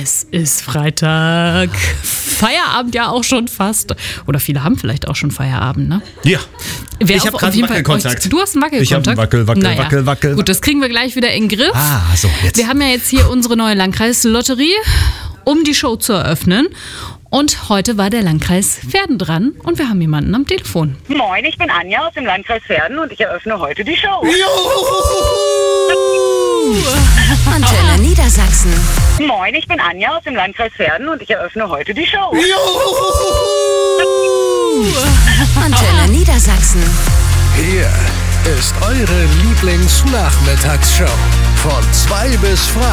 Es ist Freitag. Feierabend ja auch schon fast. Oder viele haben vielleicht auch schon Feierabend, ne? Ja. Ich habe gerade einen Wackelkontakt. Du hast einen Wackelkontakt? Ich habe einen Wackel. Gut, das kriegen wir gleich wieder in den Griff. So, jetzt. Wir haben ja jetzt hier unsere neue Landkreislotterie, um die Show zu eröffnen. Und heute war der Landkreis Verden dran und wir haben jemanden am Telefon. Moin, ich bin Anja aus dem Landkreis Verden und ich eröffne heute die Show. Antenne Niedersachsen. Moin, ich bin Anja aus dem Landkreis Verden und ich eröffne heute die Show. Antenne Niedersachsen. Hier ist eure Lieblingsnachmittagsshow von 2 bis Freitag.